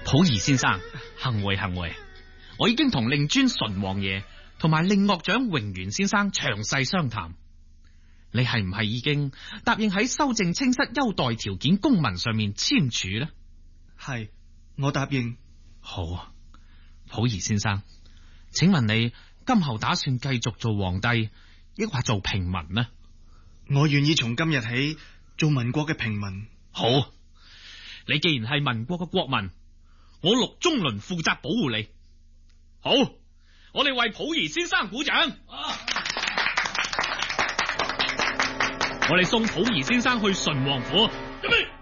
溥儀先生，幸會幸會，我已經同令尊純王爺同埋令樂長榮元先生詳細商談。你係唔係已經答應喺修正清室優待條件公文上面簽署呢？ 係，我答應。 好，溥儀先生，請問你今後打算繼續做皇帝，抑或做平民呢？ 我願意從今日起做民國嘅平民。 好，你既然係民國嘅國民，我陸中倫負責保護你。好，我哋為溥儀先生鼓掌。我哋送溥儀先生去順王府。